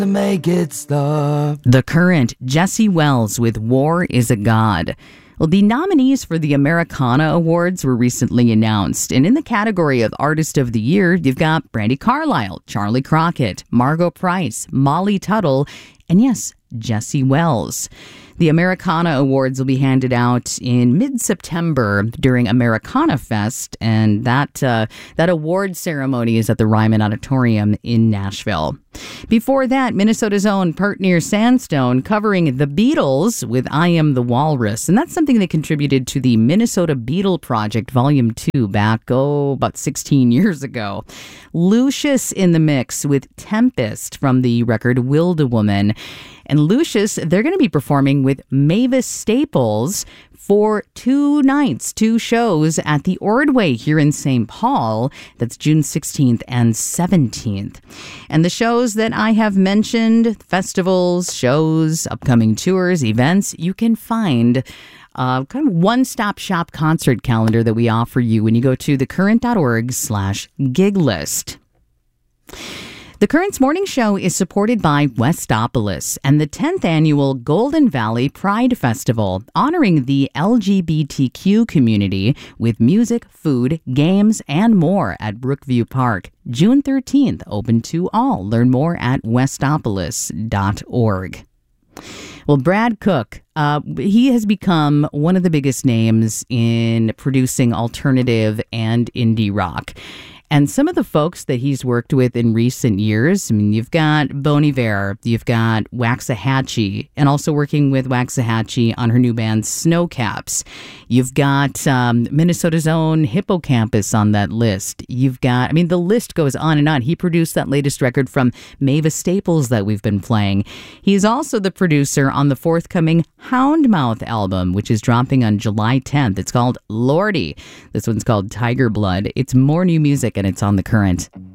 to make it stop. The Current, Jesse Wells with War is a God. Well, the nominees for the Americana Awards were recently announced. And in the category of Artist of the Year, you've got Brandi Carlile, Charlie Crockett, Margot Price, Molly Tuttle, and yes, Jesse Wells. The Americana Awards will be handed out in mid-September during Americana Fest, and that award ceremony is at the Ryman Auditorium in Nashville. Before that, Minnesota's own Pertnir Sandstone covering the Beatles with I Am the Walrus, and that's something they contributed to the Minnesota Beatle Project Volume 2 back, about 16 years ago. Lucius in the mix with Tempest from the record Wild-A-Woman. And Lucius, they're going to be performing with Mavis Staples for 2 nights, 2 shows at the Ordway here in St. Paul. That's June 16th and 17th. And the shows that I have mentioned, festivals, shows, upcoming tours, events, you can find kind of one-stop shop concert calendar that we offer you when you go to thecurrent.org/gig list. The Current's morning show is supported by Westopolis and the 10th annual Golden Valley Pride Festival, honoring the LGBTQ community with music, food, games, and more at Brookview Park. June 13th, open to all. Learn more at westopolis.org. Well, Brad Cook, he has become one of the biggest names in producing alternative and indie rock. And some of the folks that he's worked with in recent years, I mean, you've got Bon Iver, you've got Waxahachie, and also working with Waxahachie on her new band Snowcaps. You've got Minnesota's own Hippocampus on that list. You've got, the list goes on and on. He produced that latest record from Mavis Staples that we've been playing. He's also the producer on the forthcoming Houndmouth album, which is dropping on July 10th. It's called Lordy. This one's called Tiger Blood. It's more new music, and it's on The Current.